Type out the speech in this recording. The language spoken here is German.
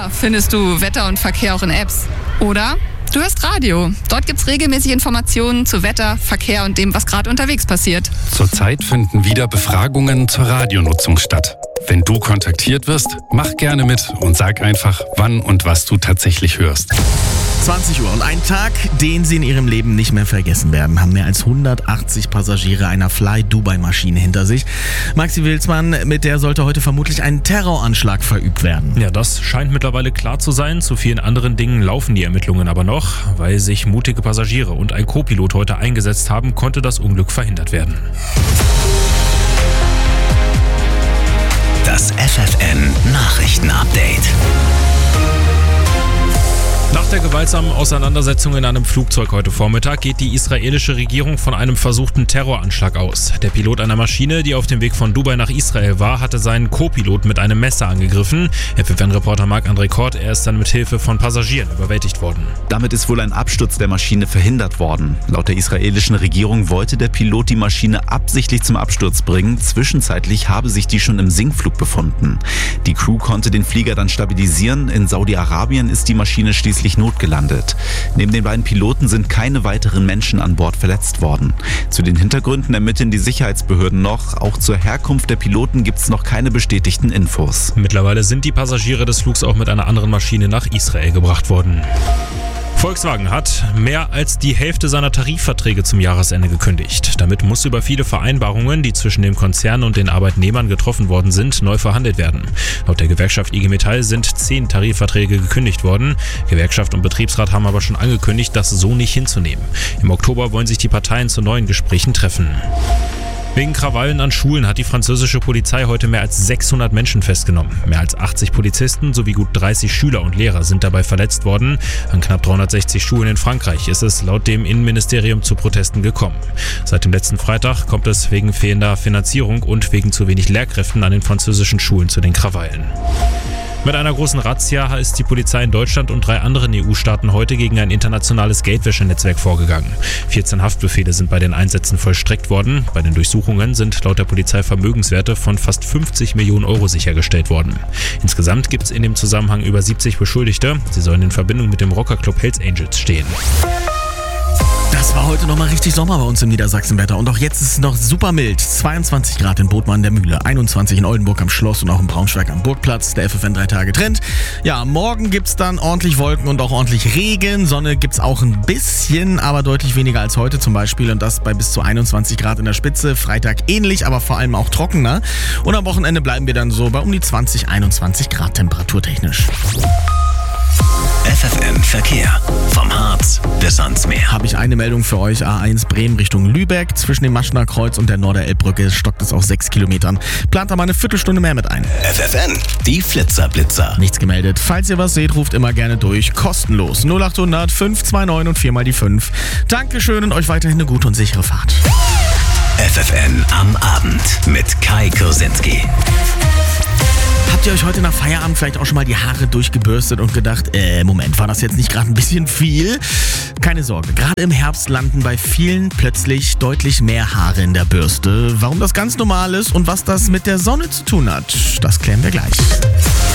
Klar findest du Wetter und Verkehr auch in Apps. Oder du hörst Radio. Dort gibt's regelmäßig Informationen zu Wetter, Verkehr und dem, was gerade unterwegs passiert. Zurzeit finden wieder Befragungen zur Radionutzung statt. Wenn du kontaktiert wirst, mach gerne mit und sag einfach, wann und was du tatsächlich hörst. 20 Uhr und ein Tag, den Sie in Ihrem Leben nicht mehr vergessen werden, haben mehr als 180 Passagiere einer Fly-Dubai-Maschine hinter sich. Maxi Wilsmann, mit der sollte heute vermutlich ein Terroranschlag verübt werden. Ja, das scheint mittlerweile klar zu sein. Zu vielen anderen Dingen laufen die Ermittlungen aber noch. Weil sich mutige Passagiere und ein Co-Pilot heute eingesetzt haben, konnte das Unglück verhindert werden. Das FFN Nachrichten-Update. Nach der gewaltsamen Auseinandersetzung in einem Flugzeug heute Vormittag geht die israelische Regierung von einem versuchten Terroranschlag aus. Der Pilot einer Maschine, die auf dem Weg von Dubai nach Israel war, hatte seinen Co-Pilot mit einem Messer angegriffen. FFN-Reporter Marc-André Kort, er ist dann mit Hilfe von Passagieren überwältigt worden. Damit ist wohl ein Absturz der Maschine verhindert worden. Laut der israelischen Regierung wollte der Pilot die Maschine absichtlich zum Absturz bringen. Zwischenzeitlich habe sich die schon im Sinkflug befunden. Die Crew konnte den Flieger dann stabilisieren. In Saudi-Arabien ist die Maschine schließlich notgelandet. Neben den beiden Piloten sind keine weiteren Menschen an Bord verletzt worden. Zu den Hintergründen ermitteln die Sicherheitsbehörden noch. Auch zur Herkunft der Piloten gibt es noch keine bestätigten Infos. Mittlerweile sind die Passagiere des Flugs auch mit einer anderen Maschine nach Israel gebracht worden. Volkswagen hat mehr als die Hälfte seiner Tarifverträge zum Jahresende gekündigt. Damit muss über viele Vereinbarungen, die zwischen dem Konzern und den Arbeitnehmern getroffen worden sind, neu verhandelt werden. Laut der Gewerkschaft IG Metall sind 10 Tarifverträge gekündigt worden. Gewerkschaft und Betriebsrat haben aber schon angekündigt, das so nicht hinzunehmen. Im Oktober wollen sich die Parteien zu neuen Gesprächen treffen. Wegen Krawallen an Schulen hat die französische Polizei heute mehr als 600 Menschen festgenommen. Mehr als 80 Polizisten sowie gut 30 Schüler und Lehrer sind dabei verletzt worden. An knapp 360 Schulen in Frankreich ist es laut dem Innenministerium zu Protesten gekommen. Seit dem letzten Freitag kommt es wegen fehlender Finanzierung und wegen zu wenig Lehrkräften an den französischen Schulen zu den Krawallen. Mit einer großen Razzia ist die Polizei in Deutschland und 3 anderen EU-Staaten heute gegen ein internationales Geldwäschenetzwerk vorgegangen. 14 Haftbefehle sind bei den Einsätzen vollstreckt worden. Bei den Durchsuchungen sind laut der Polizei Vermögenswerte von fast 50 Millionen Euro sichergestellt worden. Insgesamt gibt es in dem Zusammenhang über 70 Beschuldigte. Sie sollen in Verbindung mit dem Rockerclub Hells Angels stehen. Das war heute nochmal richtig Sommer bei uns im Niedersachsenwetter. Und auch jetzt ist es noch super mild. 22 Grad in Bodmer an der Mühle, 21 in Oldenburg am Schloss und auch in Braunschweig am Burgplatz. Der FFN 3 Tage Trend. Ja, morgen gibt's dann ordentlich Wolken und auch ordentlich Regen. Sonne gibt's auch ein bisschen, aber deutlich weniger als heute zum Beispiel. Und das bei bis zu 21 Grad in der Spitze. Freitag ähnlich, aber vor allem auch trockener. Und am Wochenende bleiben wir dann so bei um die 20, 21 Grad temperaturtechnisch. FFN Verkehr. Vom Harz bis ans Meer. Habe ich eine Meldung für euch. A1 Bremen Richtung Lübeck. Zwischen dem Maschner Kreuz und der Norderelbbrücke stockt es auf 6 Kilometern. Plant da mal eine Viertelstunde mehr mit ein. FFN, die Flitzer-Blitzer. Nichts gemeldet. Falls ihr was seht, ruft immer gerne durch. Kostenlos. 0800 529 und 4 mal die 5. Dankeschön und euch weiterhin eine gute und sichere Fahrt. FFN am Abend mit Kai Kursinski. Habt ihr euch heute nach Feierabend vielleicht auch schon mal die Haare durchgebürstet und gedacht, Moment, war das jetzt nicht gerade ein bisschen viel? Keine Sorge, gerade im Herbst landen bei vielen plötzlich deutlich mehr Haare in der Bürste. Warum das ganz normal ist und was das mit der Sonne zu tun hat, das klären wir gleich.